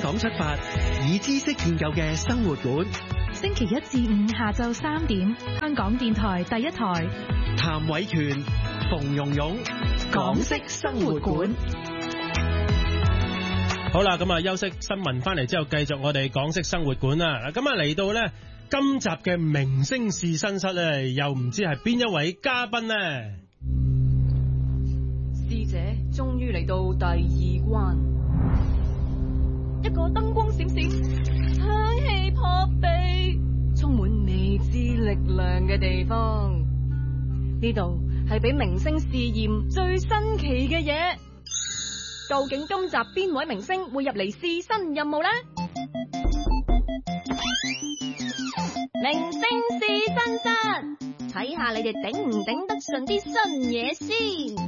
港出發，以知識建構嘅生活館。 星期一至五下晝3點，香港電台第一台。 譚偉權、馮蓉蓉，港式生活館。 好啦，咁啊，休息新聞翻嚟之後，繼續我哋港式生活館啦。咁啊，嚟到咧今集嘅明星試身室咧，又唔知係邊一位嘉賓咧？ 師姐終於嚟到第2關，一個燈光閃閃、香氣撲鼻、充滿未知力量嘅地方。呢度係俾明星試驗最新奇嘅嘢。究竟今集邊位明星會入嚟試新任務呢？明星試身室，睇下你哋頂唔頂得順啲新嘢先。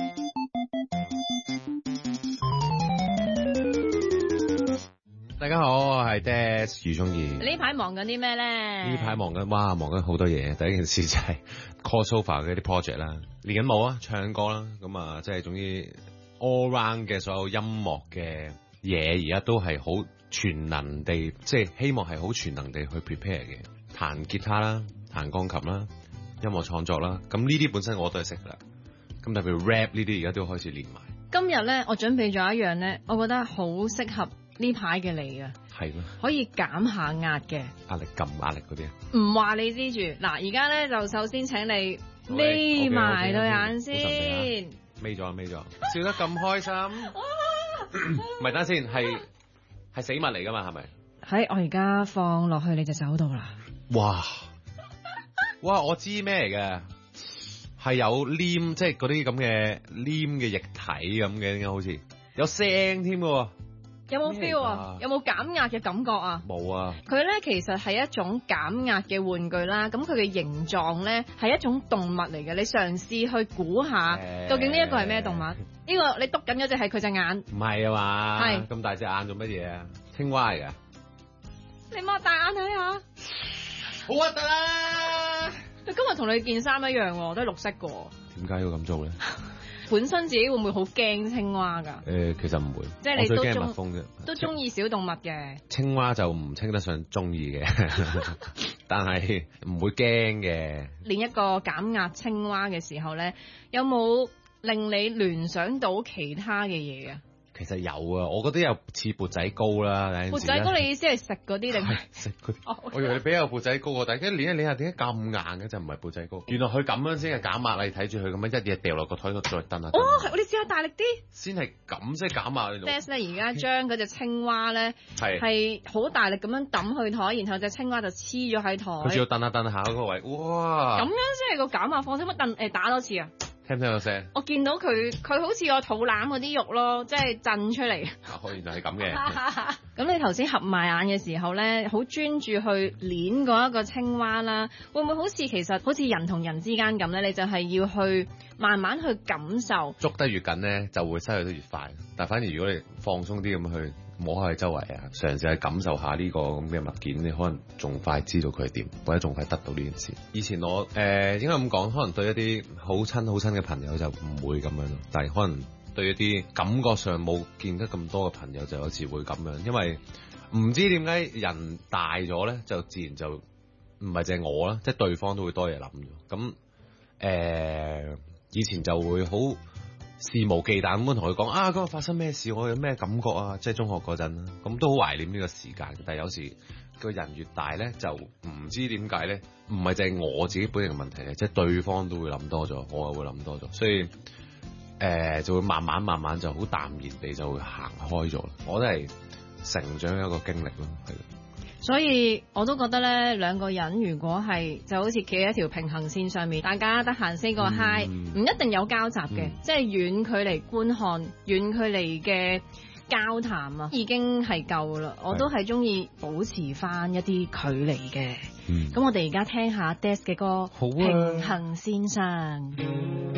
大家好，我係 Des 余宗義。 呢排忙緊啲咩咧？ 呢排忙緊好多嘢。第一件事就係 crossover 嘅啲 project 啦，練緊舞啊，唱歌啦，咁啊，即係總之 all round 嘅所有音樂嘅嘢，而家都係好全能地，即係希望係好全能地去 prepare 嘅。彈吉他啦，彈鋼琴啦，音樂創作啦，咁呢啲本身我都係識噶啦。咁特別 rap 呢啲而家都開始練埋。 今日咧，我準備咗一樣咧，我覺得好適合呢排嘅你啊，係咩？可以減下壓嘅壓力嗰啲啊？ 唔話你知住嗱，而家咧就首先請你眯埋對眼先， 眯咗，笑得咁開心，唔係等先，係死物嚟噶嘛？係咪？ 喺我而家放落去你隻手度啦。 哇，我知咩嚟嘅，係有黏，即係嗰啲咁嘅黏嘅液體咁嘅，點解好似有聲添嘅？ 有冇 feel 啊？有冇減壓嘅感覺啊？ 冇啊！佢咧其實係一種減壓嘅玩具啦。咁佢嘅形狀咧係一種動物嚟嘅。你嘗試去估下，究竟呢一個係咩動物？呢個你篤緊嗰隻係佢隻眼？唔係啊嘛？係咁大隻眼做乜嘢啊？青蛙嚟㗎？你擘大眼睇下，好核突啊！佢今日同你件衫一樣喎，都係綠色嘅。點解要咁做咧？本身自己會唔會好驚青蛙㗎？其實唔會，即係你都驚蜜蜂啫，都中意小動物嘅。青蛙就唔稱得上中意嘅，但係唔會驚嘅。練一個減壓青蛙嘅時候咧，有冇令你聯想到其他嘅嘢啊？其實有啊，我覺得有似缽仔糕啦。缽仔糕你意思係食嗰啲定係食嗰啲？我以為你俾有缽仔糕喎，但係一練一練下點解咁硬嘅？就唔係缽仔糕。原來佢咁樣先係減壓，你睇住佢咁樣一嘢掉落個台度再蹬啊！哦，係，你試下大力啲。先係咁先減壓呢度。Des 咧而家將嗰隻青蛙咧係好大力咁樣抌去台，然後隻青蛙就黐咗喺台。佢仲要蹬下嗰個位，哇！咁樣先係個減壓方式。乜打多次啊？聽唔聽到聲？我見到佢好似個肚腩嗰啲肉咯，即係震出嚟。原來係咁嘅。咁你頭先合埋眼嘅時候咧，好專注去攣嗰一個青蛙啦，會唔會好似其實好似人同人之間咁咧？你就係要去慢慢去感受。捉得越緊咧，就會失去得越快。但反而如果你放鬆啲咁去摸下佢周圍啊，嘗試去感受下呢個咁嘅物件，你可能仲快知道佢係點，或者仲快得到呢件事。以前我應該咁講，可能對一啲好親嘅朋友就唔會咁樣咯，但係可能對一啲感覺上冇見得咁多嘅朋友就有時會咁樣，因為唔知點解人大咗咧，就自然就唔係淨係我啦，即係對方都會多嘢諗咗。咁以前就會好肆無忌憚咁樣同佢講啊，今日發生咩事，我有咩感覺啊，即係中學嗰陣啦，咁都好懷念呢個時間。但係有時個人越大咧，就唔知點解咧，唔係淨係我自己本人嘅問題嘅，即係對方都會諗多咗，我又會諗多咗，所以就會慢慢就好淡然地就會行開咗。我都係成長一個經歷咯，係。所以我都覺得咧，兩個人如果係就好似企喺一條平衡線上面，大家得閒 say 個 hi，唔一定有交集嘅，即係遠距離觀看、遠距離嘅交談啊，已經係夠啦。我都係中意保持翻一啲距離嘅。咁我哋而家聽下 Des 嘅歌，平衡線上。